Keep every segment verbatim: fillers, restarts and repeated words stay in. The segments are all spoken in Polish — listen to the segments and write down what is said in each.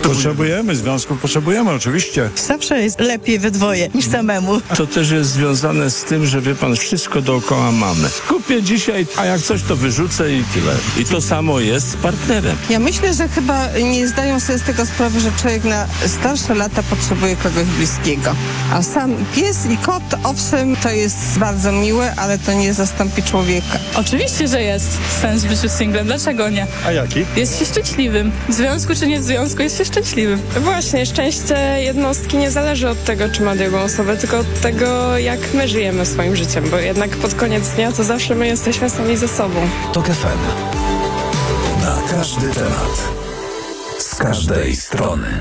Potrzebujemy związków, potrzebujemy oczywiście. Zawsze jest lepiej we dwoje niż samemu. To też jest związane z tym, że wie pan, wszystko dookoła mamy. Kupię dzisiaj, a jak coś to wyrzucę i tyle. I to samo jest z partnerem. Ja myślę, że chyba nie zdają sobie z tego sprawy, że człowiek na starsze lata potrzebuje kogoś bliskiego. A sam pies i kot, owszem, to jest bardzo miłe, ale to nie zastąpi człowieka. Oczywiście, że jest sens w życiu singlem. Dlaczego nie? A jaki? Jest się szczęśliwym. W związku czy nie w związku, jest się szczęśliwym. Właśnie, szczęście jednostki nie zależy od tego, czy ma drugą osobę, tylko od tego, jak my żyjemy swoim życiem, bo jednak pod koniec dnia to zawsze my jesteśmy sami ze sobą. TOK F M. Na każdy temat. Z każdej strony.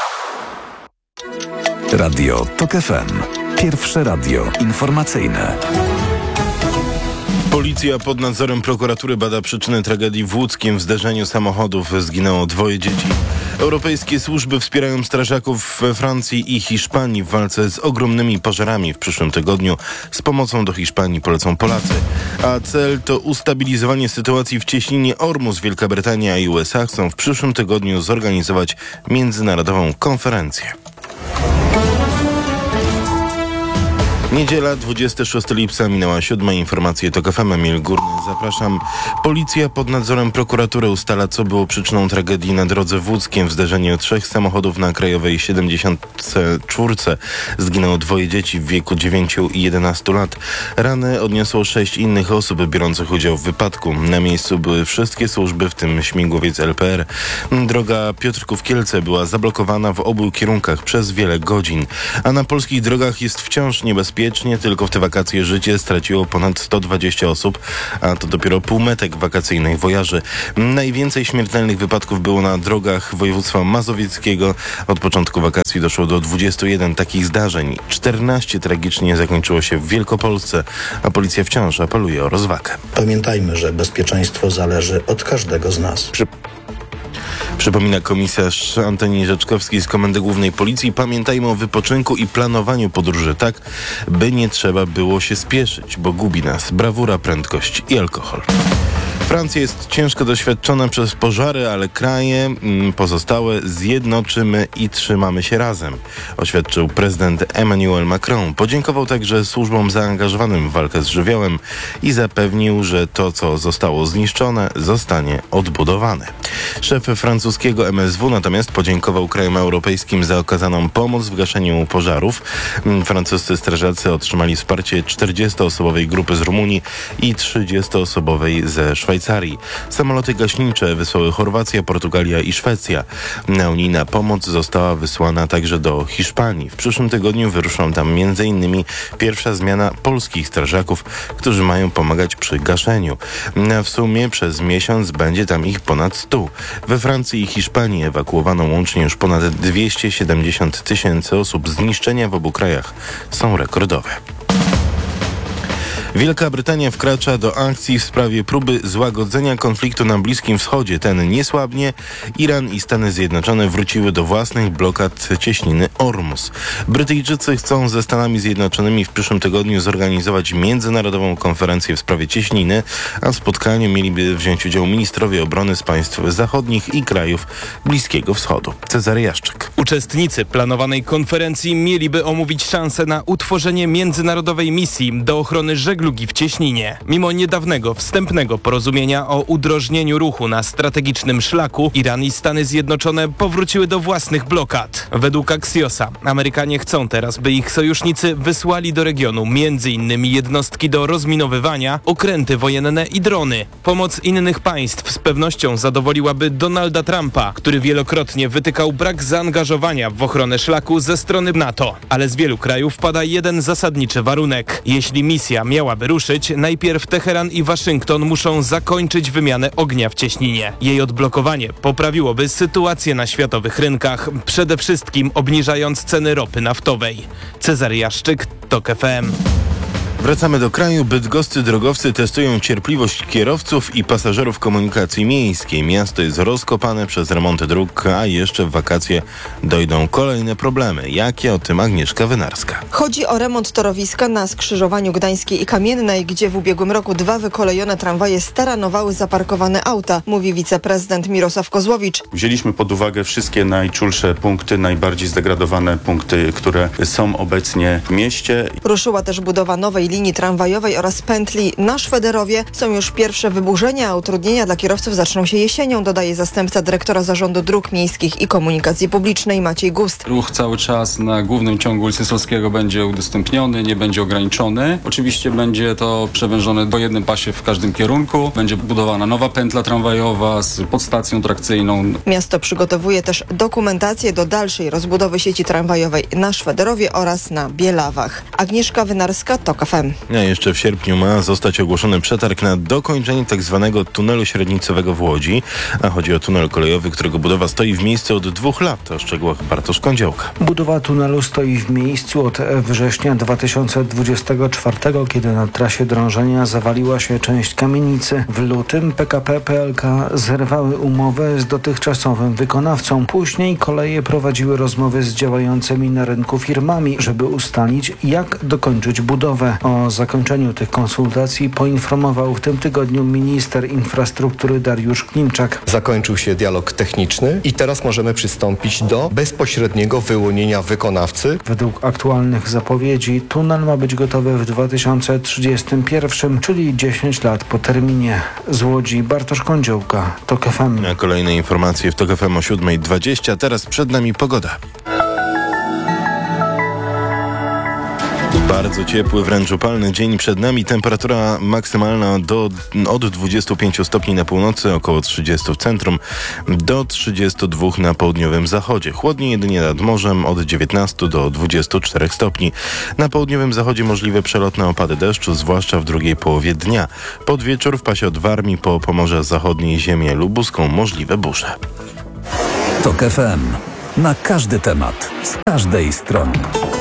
Radio TOK F M. Pierwsze radio informacyjne. Policja pod nadzorem prokuratury bada przyczyny tragedii w łódzkim. W zderzeniu samochodów zginęło dwoje dzieci. Europejskie służby wspierają strażaków we Francji i Hiszpanii w walce z ogromnymi pożarami. W przyszłym tygodniu z pomocą do Hiszpanii polecą Polacy. A cel to ustabilizowanie sytuacji w cieśninie Ormus. Wielka Brytania i U S A chcą w przyszłym tygodniu zorganizować międzynarodową konferencję. Niedziela, dwudziestego szóstego lipca, minęła siódma. Informacje TOK F M. Emil Górny, zapraszam. Policja pod nadzorem prokuratury ustala, co było przyczyną tragedii na drodze w Łódzkiem. W zderzeniu trzech samochodów na Krajowej siedemdziesiątej czwartej zginęło dwoje dzieci w wieku dziewięciu i jedenastu lat. Rany odniosło sześć innych osób biorących udział w wypadku. Na miejscu były wszystkie służby, w tym śmigłowiec L P R. Droga Piotrków-Kielce była zablokowana w obu kierunkach przez wiele godzin. A na polskich drogach jest wciąż niebezpiecznie. Tylko w te wakacje życie straciło ponad sto dwadzieścia osób, a to dopiero półmetek wakacyjnych wojaży. Najwięcej śmiertelnych wypadków było na drogach województwa mazowieckiego. Od początku wakacji doszło do dwudziestu jeden takich zdarzeń. czternaście tragicznie zakończyło się w Wielkopolsce, a policja wciąż apeluje o rozwagę. Pamiętajmy, że bezpieczeństwo zależy od każdego z nas. Przy... Przypomina komisarz Antoni Rzeczkowski z Komendy Głównej Policji. Pamiętajmy o wypoczynku i planowaniu podróży tak, by nie trzeba było się spieszyć, bo gubi nas brawura, prędkość i alkohol. Francja jest ciężko doświadczona przez pożary, ale kraje pozostałe zjednoczymy i trzymamy się razem, oświadczył prezydent Emmanuel Macron. Podziękował także służbom zaangażowanym w walkę z żywiołem i zapewnił, że to, co zostało zniszczone, zostanie odbudowane. Szef francuskiego M S W natomiast podziękował krajom europejskim za okazaną pomoc w gaszeniu pożarów. Francuscy strażacy otrzymali wsparcie czterdziestoosobowej grupy z Rumunii i trzydziestoosobowej ze Szwajcarii. Samoloty gaśnicze wysłały Chorwacja, Portugalia i Szwecja. Unijna pomoc została wysłana także do Hiszpanii. W przyszłym tygodniu wyruszą tam między innymi pierwsza zmiana polskich strażaków, którzy mają pomagać przy gaszeniu. W sumie przez miesiąc będzie tam ich ponad stu. We Francji i Hiszpanii ewakuowano łącznie już ponad dwieście siedemdziesiąt tysięcy osób. Zniszczenia w obu krajach są rekordowe. Wielka Brytania wkracza do akcji w sprawie próby złagodzenia konfliktu na Bliskim Wschodzie. Ten nie słabnie. Iran i Stany Zjednoczone wróciły do własnych blokad cieśniny Ormus. Brytyjczycy chcą ze Stanami Zjednoczonymi w przyszłym tygodniu zorganizować międzynarodową konferencję w sprawie cieśniny, a w spotkaniu mieliby wziąć udział ministrowie obrony z państw zachodnich i krajów Bliskiego Wschodu. Cezary Jaszczyk. Uczestnicy planowanej konferencji mieliby omówić szansę na utworzenie międzynarodowej misji do ochrony żeglugi w cieśninie. Mimo niedawnego wstępnego porozumienia o udrożnieniu ruchu na strategicznym szlaku, Iran i Stany Zjednoczone powróciły do własnych blokad. Według Axiosa Amerykanie chcą teraz, by ich sojusznicy wysłali do regionu między innymi jednostki do rozminowywania, okręty wojenne i drony. Pomoc innych państw z pewnością zadowoliłaby Donalda Trumpa, który wielokrotnie wytykał brak zaangażowania w ochronę szlaku ze strony NATO. Ale z wielu krajów pada jeden zasadniczy warunek. Jeśli misja miałaby ruszyć, najpierw Teheran i Waszyngton muszą zakończyć wymianę ognia w cieśninie. Jej odblokowanie poprawiłoby sytuację na światowych rynkach, przede wszystkim obniżając ceny ropy naftowej. Cezary Jaszczyk, TOK F M. Wracamy do kraju. Bydgoscy drogowcy testują cierpliwość kierowców i pasażerów komunikacji miejskiej. Miasto jest rozkopane przez remonty dróg, a jeszcze w wakacje dojdą kolejne problemy. Jakie? O tym Agnieszka Wynarska. Chodzi o remont torowiska na skrzyżowaniu Gdańskiej i Kamiennej, gdzie w ubiegłym roku dwa wykolejone tramwaje staranowały zaparkowane auta, mówi wiceprezydent Mirosław Kozłowicz. Wzięliśmy pod uwagę wszystkie najczulsze punkty, najbardziej zdegradowane punkty, które są obecnie w mieście. Ruszyła też budowa nowej linii tramwajowej oraz pętli na Szwederowie. Są już pierwsze wyburzenia, a utrudnienia dla kierowców zaczną się jesienią, dodaje zastępca dyrektora Zarządu Dróg Miejskich i Komunikacji Publicznej Maciej Gust. Ruch cały czas na głównym ciągu ulicy Solskiego będzie udostępniony, nie będzie ograniczony. Oczywiście będzie to przewężone po jednym pasie w każdym kierunku. Będzie budowana nowa pętla tramwajowa z podstacją trakcyjną. Miasto przygotowuje też dokumentację do dalszej rozbudowy sieci tramwajowej na Szwederowie oraz na Bielawach. Agnieszka Wynarska, TOK F M. A jeszcze w sierpniu ma zostać ogłoszony przetarg na dokończenie tzw. tunelu średnicowego w Łodzi. A chodzi o tunel kolejowy, którego budowa stoi w miejscu od dwóch lat. O szczegółach Bartosz Kądziołka. Budowa tunelu stoi w miejscu od września dwa tysiące dwudziestego czwartego, kiedy na trasie drążenia zawaliła się część kamienicy. W lutym P K P P L K zerwały umowę z dotychczasowym wykonawcą. Później koleje prowadziły rozmowy z działającymi na rynku firmami, żeby ustalić, jak dokończyć budowę. O zakończeniu tych konsultacji poinformował w tym tygodniu minister infrastruktury Dariusz Klimczak. Zakończył się dialog techniczny i teraz możemy przystąpić do bezpośredniego wyłonienia wykonawcy. Według aktualnych zapowiedzi tunel ma być gotowy w dwa tysiące trzydziestym pierwszym, czyli dziesięć lat po terminie. Z Łodzi Bartosz Kądziołka, TOK F M. A kolejne informacje w TOK F M o siódma dwadzieścia. Teraz przed nami pogoda. Bardzo ciepły, wręcz upalny dzień przed nami. Temperatura maksymalna do, od dwudziestu pięciu stopni na północy, około trzydziestu w centrum, do trzydziestu dwóch na południowym zachodzie. Chłodniej jedynie nad morzem od dziewiętnastu do dwudziestu czterech stopni. Na południowym zachodzie możliwe przelotne opady deszczu, zwłaszcza w drugiej połowie dnia. Pod wieczór w pasie od Warmii po Pomorze Zachodnie i ziemię lubuską możliwe burze. TOK F M. Na każdy temat, z każdej strony.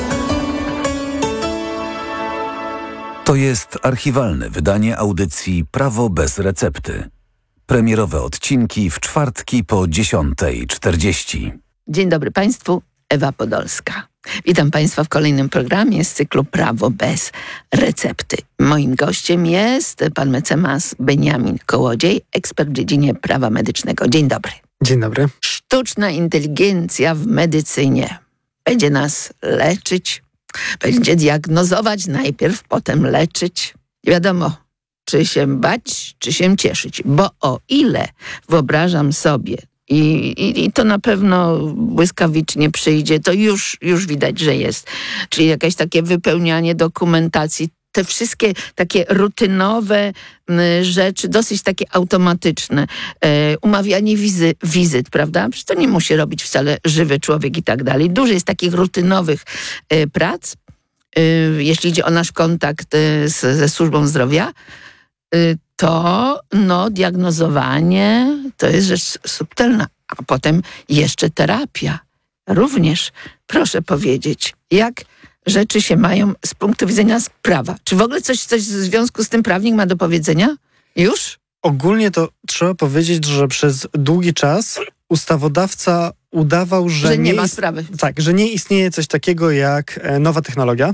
To jest archiwalne wydanie audycji Prawo bez recepty. Premierowe odcinki w czwartki po dziesiątej czterdzieści. Dzień dobry Państwu, Ewa Podolska. Witam Państwa w kolejnym programie z cyklu Prawo bez recepty. Moim gościem jest pan mecenas Beniamin Kołodziej, ekspert w dziedzinie prawa medycznego. Dzień dobry. Dzień dobry. Sztuczna inteligencja w medycynie będzie nas leczyć, będzie diagnozować najpierw, potem leczyć. Nie wiadomo, czy się bać, czy się cieszyć, bo o ile wyobrażam sobie, i, i, i to na pewno błyskawicznie przyjdzie, to już, już widać, że jest. Czyli jakieś takie wypełnianie dokumentacji, te wszystkie takie rutynowe y, rzeczy, dosyć takie automatyczne. Y, umawianie wizy, wizyt, prawda? Przecież to nie musi robić wcale żywy człowiek i tak dalej. Dużo jest takich rutynowych y, prac, y, jeśli idzie o nasz kontakt y, z, ze służbą zdrowia, y, to no, diagnozowanie to jest rzecz subtelna. A potem jeszcze terapia. Również, proszę powiedzieć, jak rzeczy się mają z punktu widzenia prawa. Czy w ogóle coś, coś w związku z tym prawnik ma do powiedzenia? Już? Ogólnie to trzeba powiedzieć, że przez długi czas ustawodawca udawał, że, że nie, nie ma ist- sprawy. Tak, że nie istnieje coś takiego jak e, nowa technologia,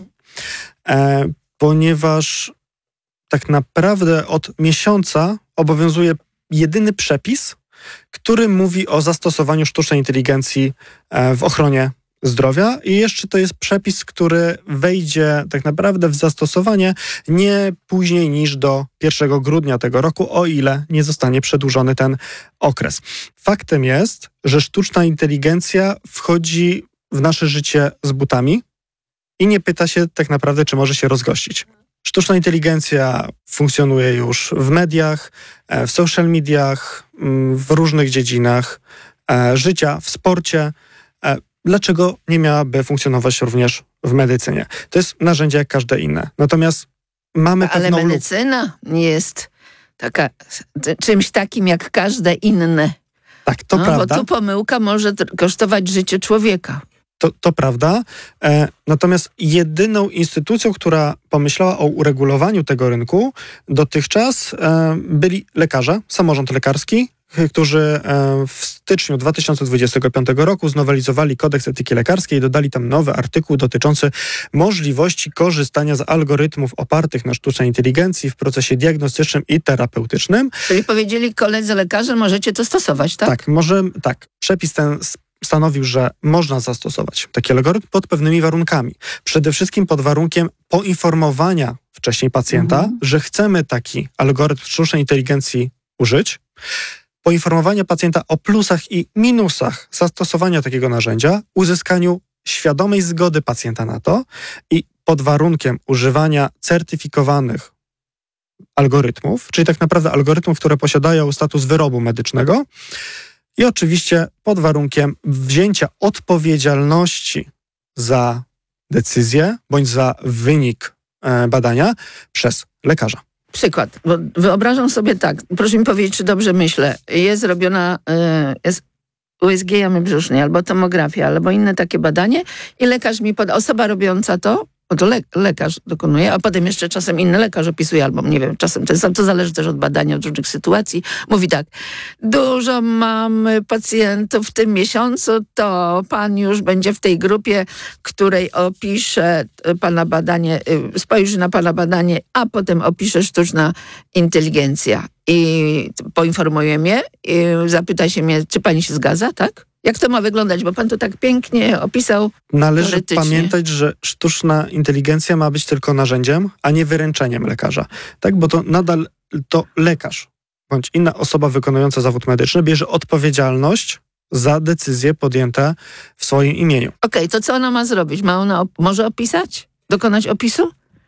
e, ponieważ tak naprawdę od miesiąca obowiązuje jedyny przepis, który mówi o zastosowaniu sztucznej inteligencji e, w ochronie zdrowia i jeszcze to jest przepis, który wejdzie tak naprawdę w zastosowanie nie później niż do pierwszego grudnia tego roku, o ile nie zostanie przedłużony ten okres. Faktem jest, że sztuczna inteligencja wchodzi w nasze życie z butami i nie pyta się tak naprawdę, czy może się rozgościć. Sztuczna inteligencja funkcjonuje już w mediach, w social mediach, w różnych dziedzinach życia, w sporcie. Dlaczego nie miałaby funkcjonować również w medycynie? To jest narzędzie jak każde inne. Natomiast mamy Ale pewną... medycyna nie jest taka, czymś takim jak każde inne. Tak, to no, prawda. Bo tu pomyłka może kosztować życie człowieka. To, to prawda. E, natomiast jedyną instytucją, która pomyślała o uregulowaniu tego rynku dotychczas e, byli lekarze, samorząd lekarski, którzy w styczniu dwa tysiące dwudziestego piątego roku znowelizowali kodeks etyki lekarskiej i dodali tam nowy artykuł dotyczący możliwości korzystania z algorytmów opartych na sztucznej inteligencji w procesie diagnostycznym i terapeutycznym. Czyli powiedzieli koledzy lekarze, możecie to stosować, tak? Tak, może, tak. Przepis ten stanowił, że można zastosować taki algorytm pod pewnymi warunkami. Przede wszystkim pod warunkiem poinformowania wcześniej pacjenta, mhm. że chcemy taki algorytm sztucznej inteligencji użyć, poinformowania pacjenta o plusach i minusach zastosowania takiego narzędzia, uzyskaniu świadomej zgody pacjenta na to i pod warunkiem używania certyfikowanych algorytmów, czyli tak naprawdę algorytmów, które posiadają status wyrobu medycznego i oczywiście pod warunkiem wzięcia odpowiedzialności za decyzję bądź za wynik badania przez lekarza. Przykład, bo wyobrażam sobie tak, proszę mi powiedzieć, czy dobrze myślę, jest zrobiona jest U S G jamy brzusznej, albo tomografia, albo inne takie badanie i lekarz mi poda, osoba robiąca to, bo to le, lekarz dokonuje, a potem jeszcze czasem inny lekarz opisuje, albo nie wiem, czasem to, to zależy też od badania, od różnych sytuacji. Mówi tak, dużo mamy pacjentów w tym miesiącu, to pan już będzie w tej grupie, której opisze pana badanie, spojrzy na pana badanie, a potem opisze sztuczna inteligencja. I poinformuje mnie, i zapyta się mnie, czy pani się zgadza, tak? Jak to ma wyglądać? Bo pan to tak pięknie opisał. Należy pamiętać, że sztuczna inteligencja ma być tylko narzędziem, a nie wyręczeniem lekarza. Tak, bo to nadal to lekarz bądź inna osoba wykonująca zawód medyczny bierze odpowiedzialność za decyzje podjęte w swoim imieniu. Okej, okay, to co ona ma zrobić? Ma ona op- może opisać? Dokonać opisu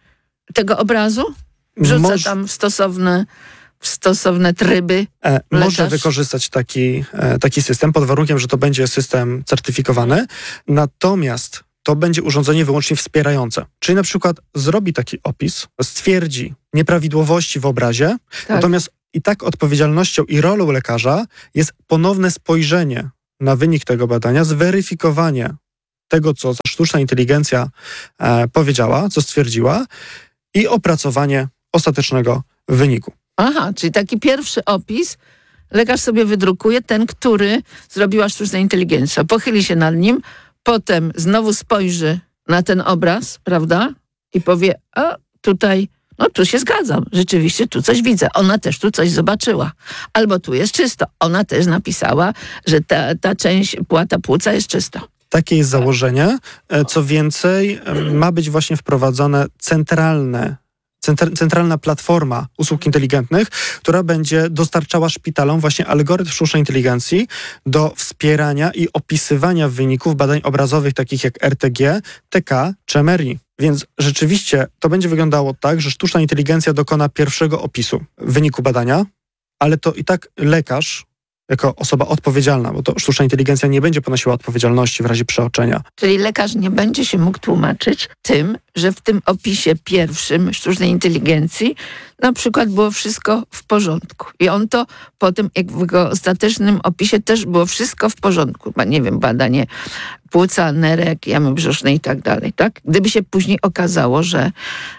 tego obrazu? Wrzuca Moż... tam stosowne... stosowne tryby. E, może wykorzystać taki, e, taki system pod warunkiem, że to będzie system certyfikowany, natomiast to będzie urządzenie wyłącznie wspierające. Czyli na przykład zrobi taki opis, stwierdzi nieprawidłowości w obrazie, tak. Natomiast i tak odpowiedzialnością i rolą lekarza jest ponowne spojrzenie na wynik tego badania, zweryfikowanie tego, co ta sztuczna inteligencja e, powiedziała, co stwierdziła i opracowanie ostatecznego wyniku. Aha, czyli taki pierwszy opis lekarz sobie wydrukuje, ten, który zrobiła sztuczna inteligencja. Pochyli się nad nim, potem znowu spojrzy na ten obraz, prawda? I powie, a tutaj, no tu się zgadzam, rzeczywiście tu coś widzę. Ona też tu coś zobaczyła. Albo tu jest czysto. Ona też napisała, że ta, ta część płata płuca jest czysta. Takie jest założenie. Co więcej, ma być właśnie wprowadzone centralne centralna platforma usług inteligentnych, która będzie dostarczała szpitalom właśnie algorytm sztucznej inteligencji do wspierania i opisywania wyników badań obrazowych takich jak R T G, T K czy M R I. Więc rzeczywiście to będzie wyglądało tak, że sztuczna inteligencja dokona pierwszego opisu wyniku badania, ale to i tak lekarz jako osoba odpowiedzialna, bo to sztuczna inteligencja nie będzie ponosiła odpowiedzialności w razie przeoczenia. Czyli lekarz nie będzie się mógł tłumaczyć tym, że w tym opisie pierwszym sztucznej inteligencji na przykład było wszystko w porządku. I on to potem, jak w jego ostatecznym opisie też było wszystko w porządku. Nie wiem, badanie płuca, nerek, jamy brzusznej i tak dalej, tak? Gdyby się później okazało, że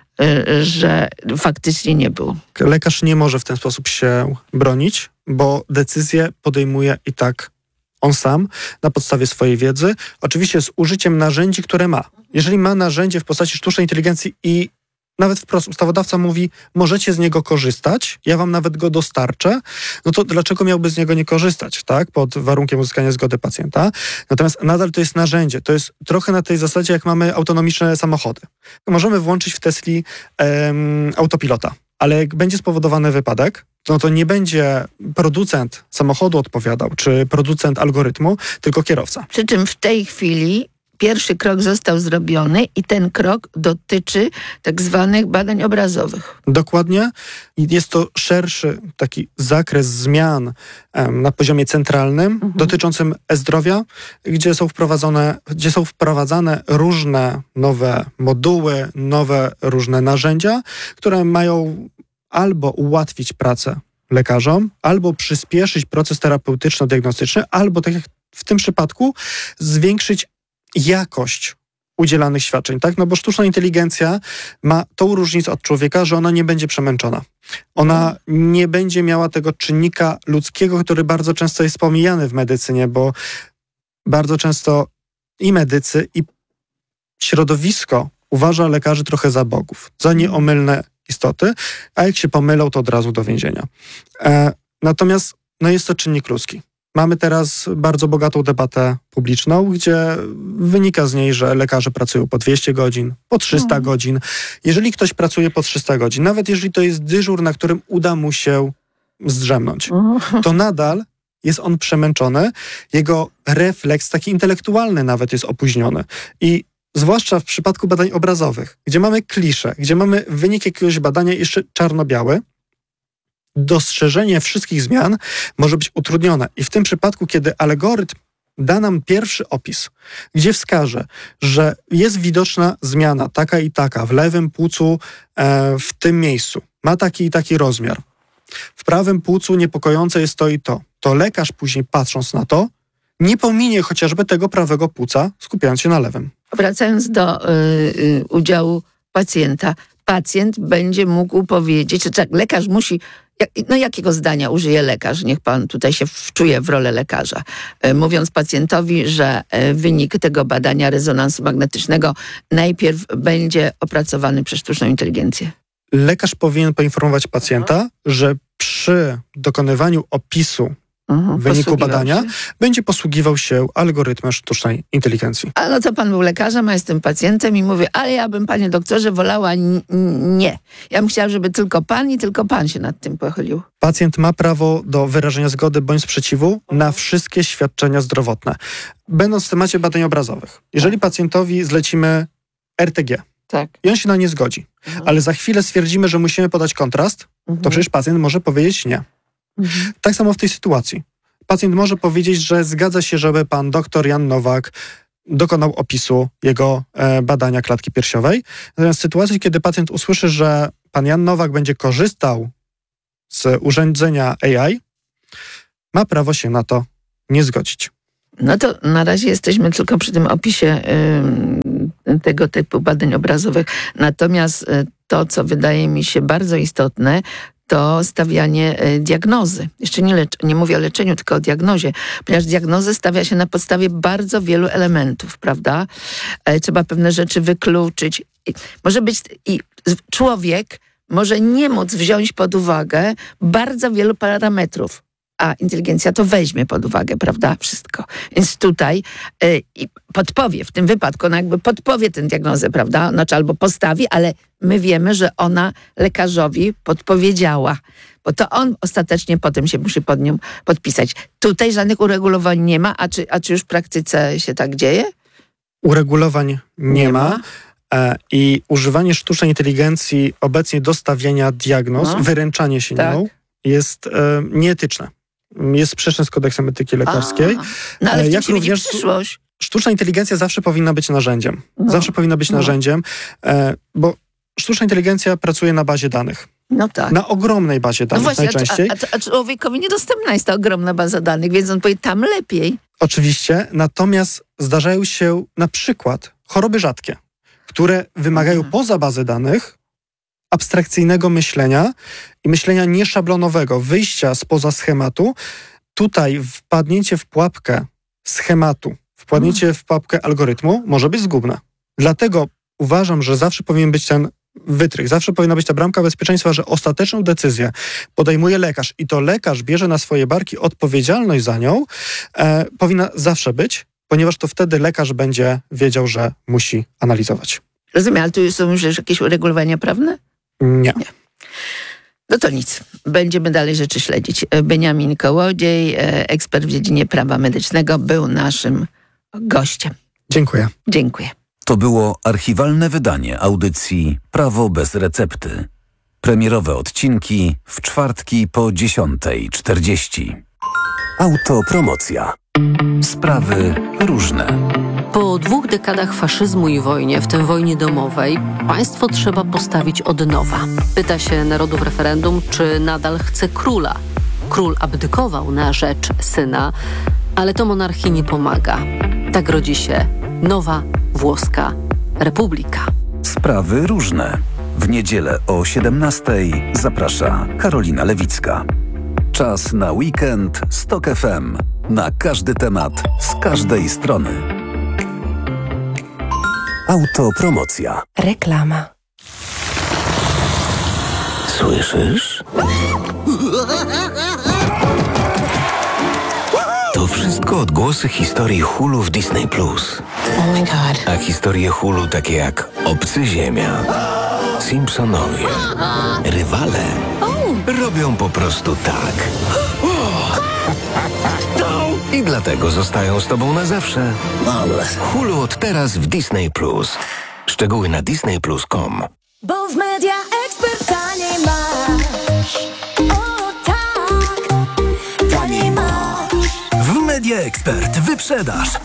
że faktycznie nie było. Lekarz nie może w ten sposób się bronić, bo decyzję podejmuje i tak on sam na podstawie swojej wiedzy, oczywiście z użyciem narzędzi, które ma. Jeżeli ma narzędzie w postaci sztucznej inteligencji i nawet wprost ustawodawca mówi, możecie z niego korzystać, ja wam nawet go dostarczę, no to dlaczego miałby z niego nie korzystać, tak? Pod warunkiem uzyskania zgody pacjenta. Natomiast nadal to jest narzędzie. To jest trochę na tej zasadzie, jak mamy autonomiczne samochody. Możemy włączyć w Tesli um, autopilota, ale jak będzie spowodowany wypadek, no to nie będzie producent samochodu odpowiadał, czy producent algorytmu, tylko kierowca. Przy czym w tej chwili pierwszy krok został zrobiony i ten krok dotyczy tak zwanych badań obrazowych. Dokładnie. Jest to szerszy taki zakres zmian um, na poziomie centralnym mhm. dotyczącym e-zdrowia, gdzie są wprowadzone, gdzie są wprowadzane różne nowe moduły, nowe różne narzędzia, które mają albo ułatwić pracę lekarzom, albo przyspieszyć proces terapeutyczno-diagnostyczny, albo tak jak w tym przypadku zwiększyć jakość udzielanych świadczeń, tak? No bo sztuczna inteligencja ma tą różnicę od człowieka, że ona nie będzie przemęczona. Ona nie będzie miała tego czynnika ludzkiego, który bardzo często jest pomijany w medycynie, bo bardzo często i medycy, i środowisko uważa lekarzy trochę za bogów, za nieomylne istoty, a jak się pomylą, to od razu do więzienia. E, natomiast no jest to czynnik ludzki. Mamy teraz bardzo bogatą debatę publiczną, gdzie wynika z niej, że lekarze pracują po dwieście godzin, po trzysta mm. godzin. Jeżeli ktoś pracuje po trzysta godzin, nawet jeżeli to jest dyżur, na którym uda mu się zdrzemnąć, mm. to nadal jest on przemęczony. Jego refleks, taki intelektualny nawet, jest opóźniony. I zwłaszcza w przypadku badań obrazowych, gdzie mamy klisze, gdzie mamy wynik jakiegoś badania jeszcze czarno-biały, dostrzeżenie wszystkich zmian może być utrudnione. I w tym przypadku, kiedy algorytm da nam pierwszy opis, gdzie wskaże, że jest widoczna zmiana taka i taka w lewym płucu e, w tym miejscu, ma taki i taki rozmiar, w prawym płucu niepokojące jest to i to, to lekarz później, patrząc na to, nie pominie chociażby tego prawego płuca, skupiając się na lewym. Wracając do y, y, udziału pacjenta, pacjent będzie mógł powiedzieć, że tak, lekarz musi, jak, no jakiego zdania użyje lekarz? Niech pan tutaj się wczuje w rolę lekarza. Y, mówiąc pacjentowi, że y, wynik tego badania rezonansu magnetycznego najpierw będzie opracowany przez sztuczną inteligencję. Lekarz powinien poinformować pacjenta, że przy dokonywaniu opisu Mhm, wyniku badania się. będzie posługiwał się algorytmem sztucznej inteligencji. A no to pan był lekarzem, a jestem pacjentem i mówię, ale ja bym, panie doktorze, wolała n- nie. Ja bym chciała, żeby tylko pan i tylko pan się nad tym pochylił. Pacjent ma prawo do wyrażenia zgody bądź sprzeciwu na wszystkie świadczenia zdrowotne. Będąc w temacie badań obrazowych, jeżeli pacjentowi zlecimy R T G tak. i on się na nie zgodzi, mhm. ale za chwilę stwierdzimy, że musimy podać kontrast, mhm. to przecież pacjent może powiedzieć nie. Mhm. Tak samo w tej sytuacji. Pacjent może powiedzieć, że zgadza się, żeby pan doktor Jan Nowak dokonał opisu jego e, badania klatki piersiowej. Natomiast w sytuacji, kiedy pacjent usłyszy, że pan Jan Nowak będzie korzystał z urządzenia A I, ma prawo się na to nie zgodzić. No to na razie jesteśmy tylko przy tym opisie y, tego typu badań obrazowych. Natomiast y, to, co wydaje mi się bardzo istotne, to stawianie y, diagnozy. Jeszcze nie, lecz, nie mówię o leczeniu, tylko o diagnozie, ponieważ diagnozę stawia się na podstawie bardzo wielu elementów, prawda? E, trzeba pewne rzeczy wykluczyć. I, może być i człowiek może nie móc wziąć pod uwagę bardzo wielu parametrów, a inteligencja to weźmie pod uwagę, prawda? Wszystko. Więc tutaj y, i podpowie, w tym wypadku ona jakby podpowie tę diagnozę, prawda? Znaczy albo postawi, ale my wiemy, że ona lekarzowi podpowiedziała, bo to on ostatecznie potem się musi pod nią podpisać. Tutaj żadnych uregulowań nie ma, a czy, a czy już w praktyce się tak dzieje? Uregulowań nie, nie ma. ma. E, I używanie sztucznej inteligencji obecnie do stawiania diagnoz, no. wyręczanie się tak. nią jest e, nieetyczne. Jest sprzeczne z kodeksem etyki lekarskiej. A, no ale w jak tym również przyszłość. Sztuczna inteligencja zawsze powinna być narzędziem. No. Zawsze powinna być no. narzędziem, e, bo sztuczna inteligencja pracuje na bazie danych. No tak. Na ogromnej bazie danych no właśnie, najczęściej. A, a, a człowiekowi niedostępna jest ta ogromna baza danych, więc on powie tam lepiej. Oczywiście, natomiast zdarzają się na przykład choroby rzadkie, które wymagają Aha. poza bazy danych abstrakcyjnego myślenia i myślenia nieszablonowego, wyjścia spoza schematu. Tutaj wpadnięcie w pułapkę schematu, wpadnięcie hmm. w pułapkę algorytmu może być zgubne. Dlatego uważam, że zawsze powinien być ten wytrych, zawsze powinna być ta bramka bezpieczeństwa, że ostateczną decyzję podejmuje lekarz i to lekarz bierze na swoje barki odpowiedzialność za nią, e, powinna zawsze być, ponieważ to wtedy lekarz będzie wiedział, że musi analizować. Rozumiem, ale tu są już jakieś uregulowania prawne? Nie. Nie. No to nic. Będziemy dalej rzeczy śledzić. Beniamin Kołodziej, ekspert w dziedzinie prawa medycznego, był naszym gościem. Dziękuję. Dziękuję. To było archiwalne wydanie audycji Prawo bez recepty. Premierowe odcinki w czwartki po dziesiątej czterdzieści. Autopromocja. Sprawy różne. Po dwóch dekadach faszyzmu i wojnie, w tym wojnie domowej, państwo trzeba postawić od nowa. Pyta się narodu w referendum, czy nadal chce króla. Król abdykował na rzecz syna, ale to monarchii nie pomaga. Tak rodzi się Nowa Włoska Republika. Sprawy różne. W niedzielę o siedemnastej zaprasza Karolina Lewicka. Czas na weekend z TOK F M. Na każdy temat, z każdej strony. Autopromocja. Reklama. Słyszysz? To wszystko odgłosy historii Hulu w Disney Plus. Oh my god. A historie Hulu takie jak Obcy Ziemia, Simpsonowie, Rywale robią po prostu tak. I dlatego zostają z tobą na zawsze. Hulu od teraz w Disney Plus. Szczegóły na disney plus kropka com. Bo w Media Expert taniej masz. O tak, taniej masz. W Media Expert wyprzedaż.